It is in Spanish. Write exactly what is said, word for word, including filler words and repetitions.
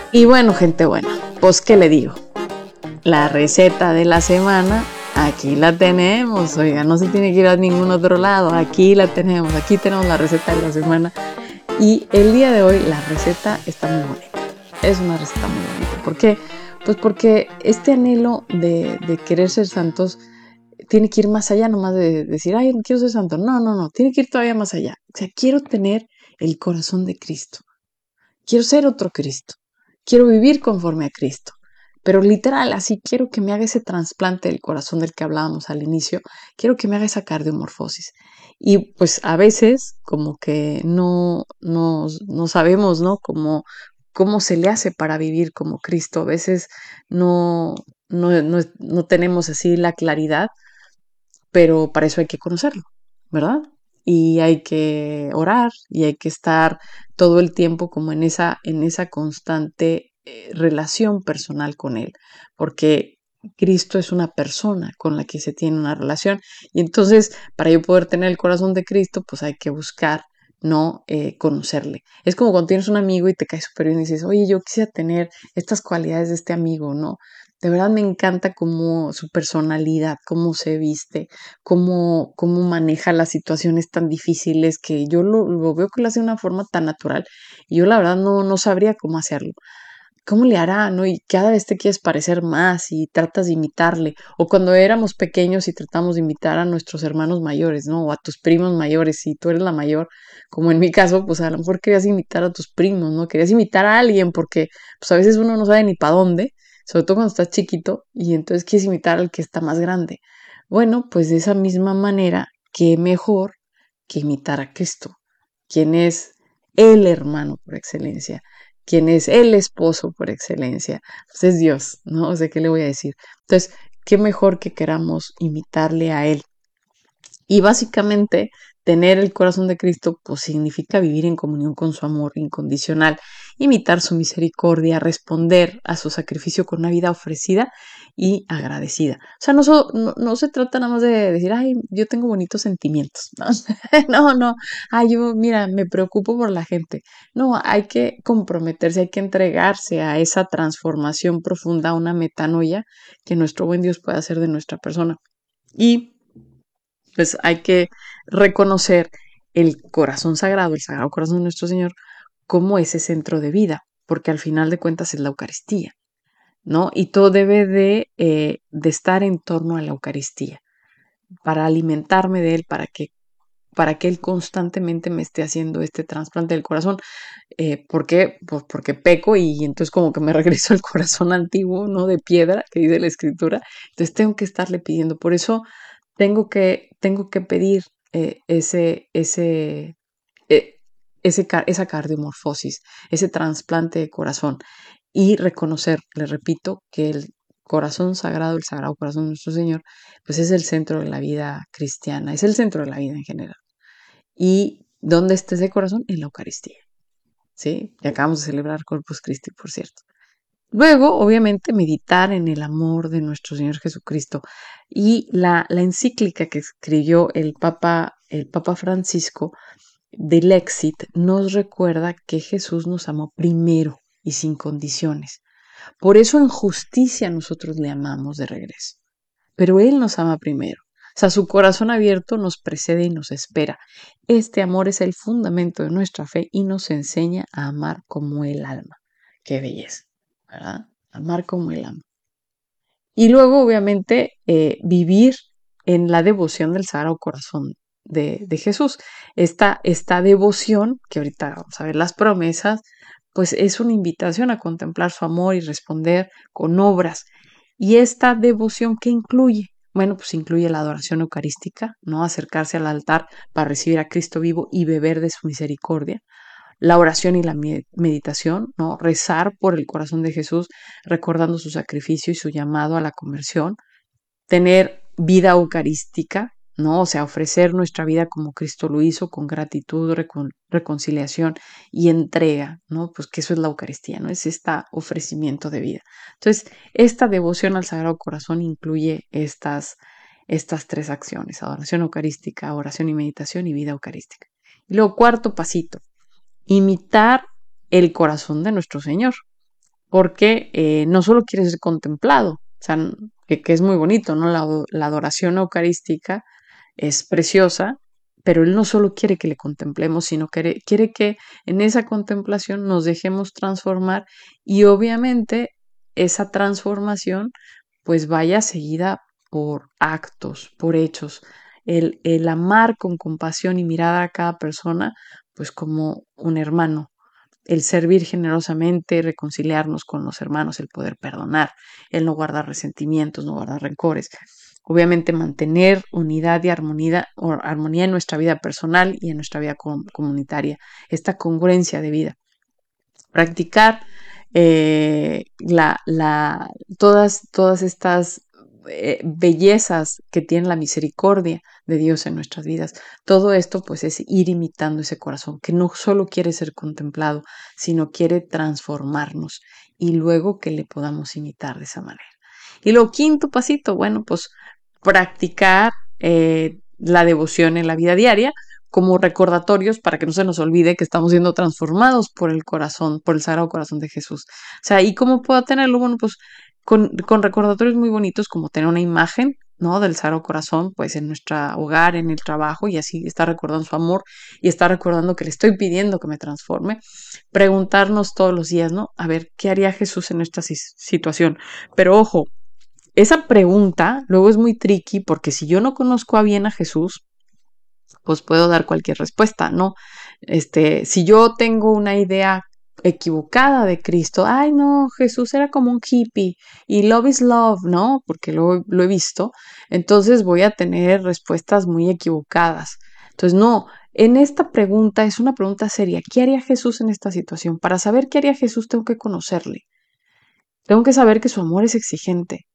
Y bueno, gente buena, pues ¿qué le digo? La receta de la semana, aquí la tenemos, oiga, no se tiene que ir a ningún otro lado, aquí la tenemos, aquí tenemos la receta de la semana. Y el día de hoy la receta está muy bonita, es una receta muy bonita. ¿Por qué? Pues porque este anhelo de, de querer ser santos tiene que ir más allá nomás de decir, ay, quiero ser santo. No, no, no, tiene que ir todavía más allá. O sea, quiero tener el corazón de Cristo. Quiero ser otro Cristo. Quiero vivir conforme a Cristo. Pero literal, así quiero que me haga ese trasplante del corazón del que hablábamos al inicio. Quiero que me haga esa cardiomorfosis. Y pues a veces como que no, no, no sabemos, ¿no? Cómo, cómo se le hace para vivir como Cristo. A veces no, no, no, no tenemos así la claridad, pero para eso hay que conocerlo, ¿verdad? Y hay que orar y hay que estar todo el tiempo como en esa, en esa constante eh, relación personal con Él, porque Cristo es una persona con la que se tiene una relación y entonces para yo poder tener el corazón de Cristo, pues hay que buscar, no eh, conocerle. Es como cuando tienes un amigo y te cae súper bien y dices, oye, yo quisiera tener estas cualidades de este amigo, ¿no? De verdad me encanta cómo su personalidad, cómo se viste, cómo, cómo maneja las situaciones tan difíciles que yo lo, lo veo que lo hace de una forma tan natural y yo la verdad no, no sabría cómo hacerlo. ¿Cómo le hará, no? Y cada vez te quieres parecer más y tratas de imitarle. O cuando éramos pequeños y tratamos de imitar a nuestros hermanos mayores, ¿no? O a tus primos mayores, si tú eres la mayor, como en mi caso, pues a lo mejor querías imitar a tus primos, ¿no? Querías imitar a alguien porque pues a veces uno no sabe ni para dónde, sobre todo cuando estás chiquito, y entonces quieres imitar al que está más grande. Bueno, pues de esa misma manera, qué mejor que imitar a Cristo, quien es el hermano por excelencia, quien es el esposo por excelencia, pues es Dios, ¿no? O sea, ¿qué le voy a decir? Entonces, qué mejor que queramos imitarle a Él. Y básicamente, tener el corazón de Cristo, pues significa vivir en comunión con su amor incondicional, imitar su misericordia, responder a su sacrificio con una vida ofrecida y agradecida. O sea, no, so, no, no se trata nada más de decir, ay, yo tengo bonitos sentimientos, ¿no? No, no, ay, yo, mira, me preocupo por la gente. No, hay que comprometerse, hay que entregarse a esa transformación profunda, a una metanoia que nuestro buen Dios puede hacer de nuestra persona. Y pues hay que reconocer el corazón sagrado, el sagrado corazón de nuestro Señor, como ese centro de vida, porque al final de cuentas es la Eucaristía, ¿no? Y todo debe de, eh, de estar en torno a la Eucaristía, para alimentarme de Él, para que, para que Él constantemente me esté haciendo este trasplante del corazón. Eh, ¿Por qué? Pues porque peco y entonces como que me regreso al corazón antiguo, ¿no? De piedra, que dice la Escritura. Entonces tengo que estarle pidiendo. Por eso tengo que, tengo que pedir eh, ese, ese, eh, ese, esa cardiomorfosis, ese trasplante de corazón y reconocer, le repito, que el corazón sagrado, el sagrado corazón de nuestro Señor, pues es el centro de la vida cristiana, es el centro de la vida en general. ¿Y dónde está ese corazón? En la Eucaristía, ¿sí? Y acabamos de celebrar Corpus Christi, por cierto. Luego, obviamente, meditar en el amor de nuestro Señor Jesucristo. Y la, la encíclica que escribió el Papa, el Papa Francisco de Lexit nos recuerda que Jesús nos amó primero y sin condiciones. Por eso en justicia nosotros le amamos de regreso. Pero Él nos ama primero. O sea, su corazón abierto nos precede y nos espera. Este amor es el fundamento de nuestra fe y nos enseña a amar como el alma. Qué belleza, ¿verdad? Amar como el alma. Y luego, obviamente, eh, vivir en la devoción del Sagrado Corazón de, de Jesús. Esta, esta devoción, que ahorita vamos a ver las promesas, pues es una invitación a contemplar su amor y responder con obras. Y esta devoción, ¿qué incluye? Bueno, pues incluye la adoración eucarística, ¿no? Acercarse al altar para recibir a Cristo vivo y beber de su misericordia. La oración y la meditación, ¿no? Rezar por el corazón de Jesús, recordando su sacrificio y su llamado a la conversión. Tener vida eucarística, ¿no? O sea, ofrecer nuestra vida como Cristo lo hizo, con gratitud, recon reconciliación y entrega, ¿no? Pues que eso es la Eucaristía, ¿no? Es este ofrecimiento de vida. Entonces, esta devoción al Sagrado Corazón incluye estas, estas tres acciones: adoración eucarística, oración y meditación y vida eucarística. Y luego, cuarto pasito, imitar el corazón de nuestro Señor. porque eh, no solo quiere ser contemplado, o sea, que, que es muy bonito, ¿no? La, la adoración eucarística es preciosa, pero Él no solo quiere que le contemplemos, sino quiere, quiere que en esa contemplación nos dejemos transformar y obviamente esa transformación pues vaya seguida por actos, por hechos. El, el amar con compasión y mirar a cada persona pues como un hermano, el servir generosamente, reconciliarnos con los hermanos, el poder perdonar, el no guardar resentimientos, no guardar rencores. Obviamente mantener unidad y armonía, armonía en nuestra vida personal y en nuestra vida com comunitaria, esta congruencia de vida. Practicar eh, la, la, todas, todas estas eh, bellezas que tiene la misericordia de Dios en nuestras vidas. Todo esto pues es ir imitando ese corazón que no solo quiere ser contemplado, sino quiere transformarnos y luego que le podamos imitar de esa manera. Y lo quinto pasito, bueno, pues practicar eh, la devoción en la vida diaria como recordatorios para que no se nos olvide que estamos siendo transformados por el corazón, por el Sagrado Corazón de Jesús. O sea, ¿y cómo puedo tenerlo? Bueno, pues con, con recordatorios muy bonitos como tener una imagen, ¿no? Del Sagrado Corazón, pues en nuestro hogar, en el trabajo, y así está recordando su amor y está recordando que le estoy pidiendo que me transforme. Preguntarnos todos los días, ¿no? A ver, ¿qué haría Jesús en esta situación? Pero ojo, esa pregunta luego es muy tricky porque si yo no conozco a bien a Jesús, pues puedo dar cualquier respuesta, ¿no? Este, si yo tengo una idea equivocada de Cristo, ay no, Jesús era como un hippie y love is love, ¿no? Porque lo, lo he visto, entonces voy a tener respuestas muy equivocadas. Entonces, no, en esta pregunta es una pregunta seria, ¿qué haría Jesús en esta situación? Para saber qué haría Jesús tengo que conocerle, tengo que saber que su amor es exigente,